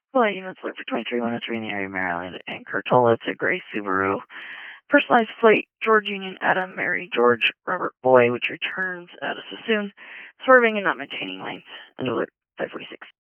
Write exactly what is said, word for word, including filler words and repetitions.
Flight units look for twenty-three one oh three in the area of Maryland and Curtola to Gray Subaru. Personalized flight, George Union, Adam, Mary, George, Robert, Boy, which returns at a Sassoon, swerving and not maintaining lanes. Under five forty-six.